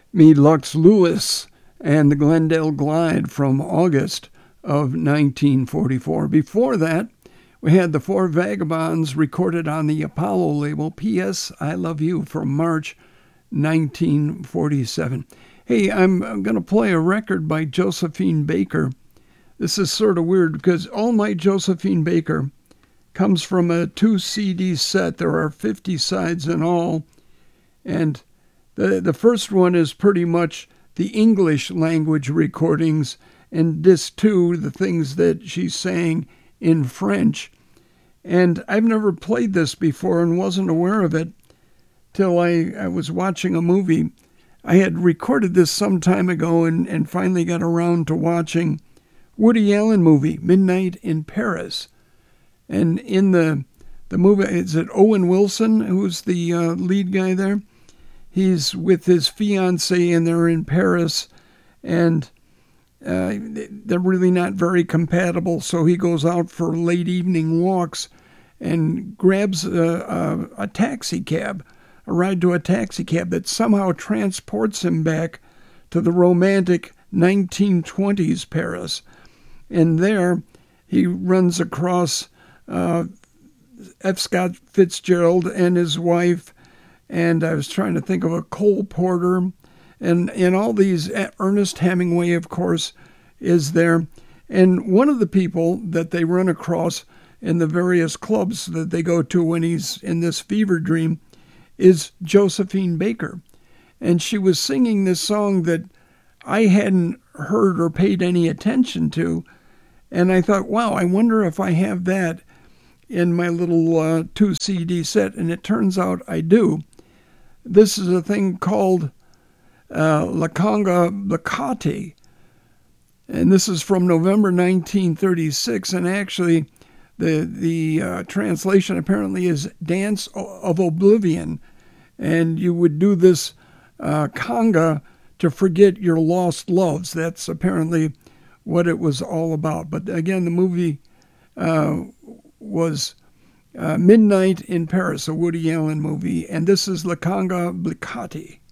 Me Lux Lewis and the Glendale Glide from August of 1944. Before that, we had the Four Vagabonds recorded on the Apollo label, P.S. I Love You, from March 1947. Hey, I'm going to play a record by Josephine Baker. This is sort of weird because all my Josephine Baker comes from a 2-CD set. There are 50 sides in all, and the first one is pretty much the English language recordings, and disc 2, the things that she's saying in French. And I've never played this before and wasn't aware of it till I was watching a movie. I had recorded this some time ago and finally got around to watching Woody Allen movie, Midnight in Paris. And in the movie, is it Owen Wilson who's the lead guy there? He's with his fiancée and they're in Paris, and they're really not very compatible, so he goes out for late evening walks and grabs a taxi cab, a ride to a taxi cab that somehow transports him back to the romantic 1920s Paris. And there he runs across F. Scott Fitzgerald and his wife, and I was trying to think of a Cole Porter, and all these. Ernest Hemingway, of course, is there. And one of the people that they run across in the various clubs that they go to when he's in this fever dream is Josephine Baker. And she was singing this song that I hadn't heard or paid any attention to. And I thought, wow, I wonder if I have that in my little 2-CD set. And it turns out I do. This is a thing called La Conga Blicati. And this is from November 1936. And actually, the translation apparently is Dance of Oblivion. And you would do this conga to forget your lost loves. That's apparently what it was all about. But again, the movie was Midnight in Paris, a Woody Allen movie, and this is La Conga Blicati.